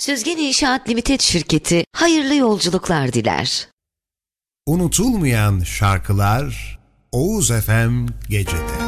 Süzgen İnşaat Limited şirketi hayırlı yolculuklar diler. Unutulmayan şarkılar Oğuz FM Gece'de.